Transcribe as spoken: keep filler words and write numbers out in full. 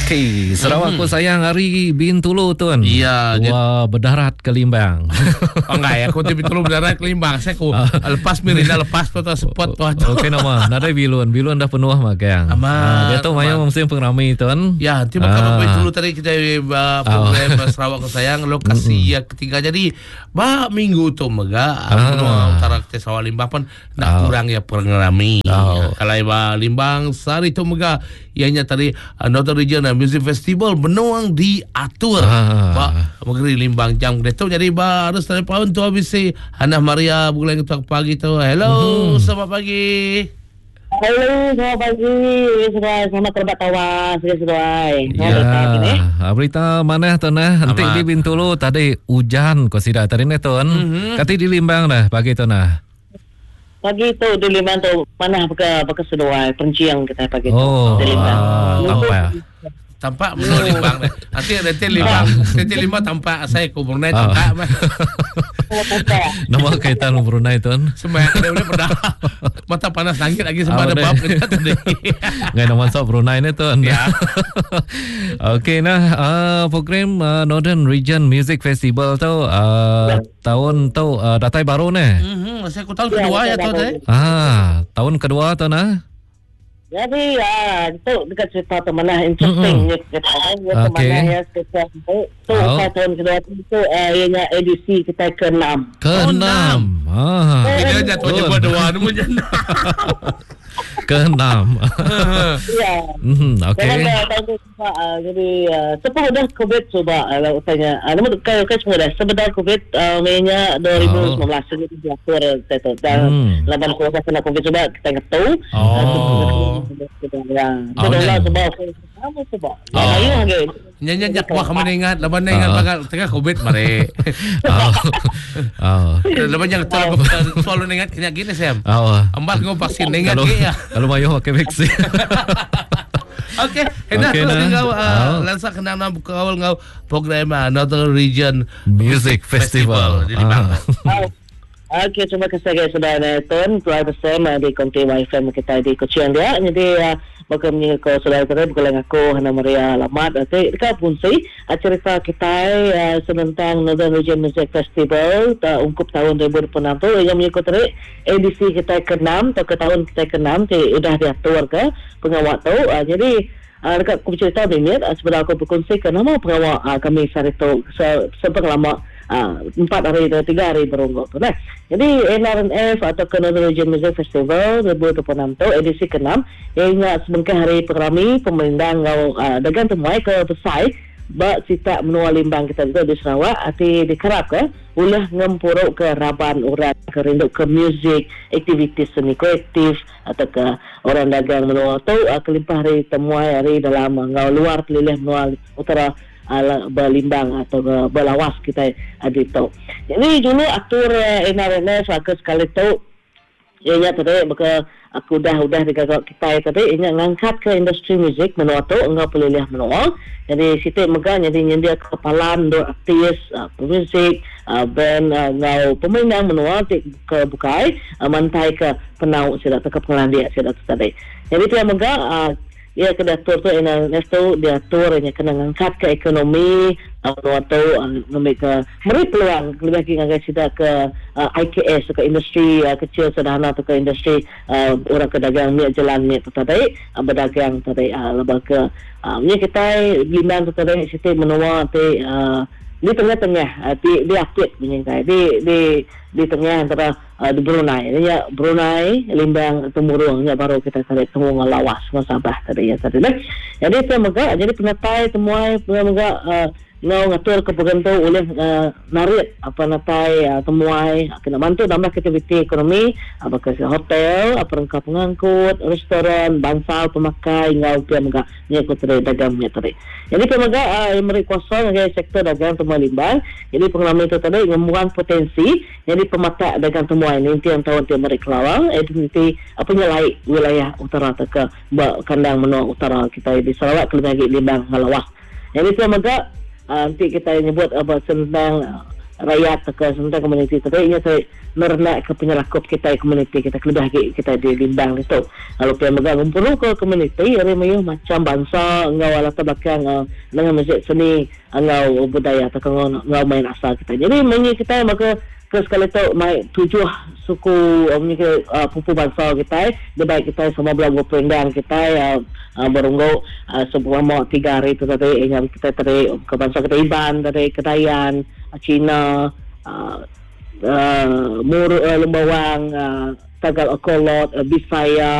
Okey, Sarawak hmm. ku sayang hari Bintulu tuan. Iya. Wah, berdarat ke Limbang. Oh enggak ya, aku di Bintulu berdarat ke Limbang. Saya ku lepas Mirina lepas tu spot tu. Okey nama, nada Bilun. Bilun dah penuh makang. Aman. Dia tu mayang musim pengrami tuan. Ya, nanti bakal Bintulu tadi kita uh, program oh. Sarawak ku sayang lokasi mm-hmm. yang ketiga jadi bah minggu tu mega ah. utara kita Sarawak Limbang pun nak oh. kurang ya pengrami. Oh. Kalau iba Limbang sehari tu mega ianya tadi uh, Northern Region uh, Music Festival benuang diatur ah. Pak Megeri Limbang jam dia tu jadi ba harus dari tahun tu habis si Hannah Maria bulan tu pagi tu. Hello, hmm. selamat pagi. Halo, selamat pagi. Sudah selamat terbat tawas sudah. Ya. Berita mana tu nah? Nanti di Bintulu tadi hujan kau sida tadi ni tuan. Mm-hmm. Kati di Limbang dah pagi tu nah. Pagi tu di Limbang tu mana bekas bekas seduai penciang kita pagi tu oh, di Limbang. Uh, tampak. Tampak menurut Limbang dah. Nanti nanti Limbang, nanti Limbang tampak saya ku Brunei tampak mah. Nama kaitan Brunei tuan. Semua ada boleh pada mata panas langit lagi semua ada bab kita tadi. Ngai nama sok Brunei ni tuan. Ya. Okey nah, uh, program uh, Northern Region Music Festival tu uh, tahun tu uh, datai baru ni. Mhm, saya ku tahun kedua ya tu tadi. Ah, tahun kedua tu nah. Jadi ya itu dekat cerita tu mana interesting mm-hmm. kita kan ya okay. Mana ya kita tu oh. tahun kedua itu uh, ianya edisi kita ke enam. Ke enam. Ah. Dia jatuh je berdua nama je. Ke enam. Ya. Hmm, okey. Jadi sepuluh dah COVID coba kalau tanya. Nama kai kai semua dah sebentar COVID mainnya dua ribu sembilan belas itu diatur itu dan laban kuasa kena COVID coba kita tahu. Oh. Ya. Sudah coba kamu coba. Ayo lagi. Nyanyi jak wah kamu ingat laban ingat bakal tengah COVID mari. Oh. Oh. Laban yang terlalu selalu ingat kena gini Sam. Oh. Ambal ngau vaksin ingat ya. Kalau mayo pakai vaksin. Okey, hendak okay, terus ngau uh, lansa kena nama awal ngau program uh, Northern Region Music Festival. Festival. Di Limbang. Okey, terima kasih guys sudah nonton. Tuan bersama di Konti Y F M kita di Kuching dia. Jadi uh, bagi ko saudara kita bukan aku Hannah Maria Lamat nanti dekat pun si cerita kita uh, tentang Northern Region Music Festival ta ungkup tahun dua ribu enam tu yang mengikuti edisi kita ke enam atau ke tahun kita ke enam ti sudah diatur ke pengawal tu uh, jadi uh, dekat aku cerita ni uh, sebenarnya aku berkongsi ke nama pengawal uh, kami saat itu se- seberapa lama Uh, empat hari atau tiga hari berungguk tu nah. Jadi N R N F atau Northern Region Music Festival dua ribu dua puluh enam tu edisi ke enam ianya sebengkah hari pengrami pemandang ngau uh, dagang temui ke besai ba sita menua Limbang kita juga di Sarawak ati dikerap ke ulah ngempuruk ke raban orang ke rindu ke music aktiviti seni kolektif atau ke orang dagang menua tu uh, kelimpah hari temui hari dalam ngau luar pelilih menua utara ala Balimbang atau Belawas kita ada tu. Jadi dulu aktor N R N F aku sekali tu ianya tadi maka aku dah udah digagak kita tadi ianya ngangkat ke industri muzik menua tu enggak pelilih menua. Jadi situ mega jadi nyendia kepalan do artis uh, pemuzik uh, band uh, ngau pemain menua ke bukai uh, mantai ke penau sudah ke pengelandia sudah tadi. Jadi tu mega uh, ia kena atur tu N R N F tu dia atur hanya kena ngangkat ke ekonomi atau atau ngambil ke beri peluang lebih lagi ngangkat kita ke uh, I K S ke industri uh, kecil sederhana atau ke industri uh, orang ke dagang minyak jalan minyak tu tadi uh, berdagang tadi uh, lebih ke uh, minyak kita Limbang tu tadi situ menua tu uh, di tengah-tengah uh, di di aktif minyak di di di tengah antara uh, di Brunei ini ya Brunei Limbang Temurungnya baru kita cari temu ngelawas Sabah tadi ya tadi jadi semoga jadi penatai temuai semoga uh, ngau ngatur keperluan tu oleh uh, narik apa natai uh, temuai kena bantu tambah aktiviti ekonomi apa ke hotel apa rangka pengangkut restoran bansal pemakai ngau pia mega nya ko tadi dagang nya tadi jadi pemaga uh, yang meri kuasa ngai sektor dagang temuai Limbang jadi pengalaman itu tadi ngemuan potensi jadi pemata dagang temuai ni yang tahun dia meri kelawang identiti apa nyalai wilayah utara ke kandang menua utara kita di Sarawak lebih lagi Limbang ngalawas jadi pemaga Uh, nanti kita nyebut apa tentang uh, rakyat ke sementara komuniti tadi nya saya merenak ke penyelakop kita komuniti kita kelebih lagi kita di limbang itu kalau dia megang kumpul ke komuniti ada mayu macam bangsa ngau ala tabakang dengan masjid seni ngau budaya atau ngau main asal kita jadi mengi kita maka ke sekali tu mai tujuh suku omni ke uh, pupu bangsa kita de baik kita semua belang pendang kita ya uh, berunggu uh, sebuah mau tiga hari tu tadi yang kita tadi ke bangsa kita Iban dari Kedayan Cina uh, uh, Mur uh, Lembawang uh, Tagal Akolot uh, Bisaya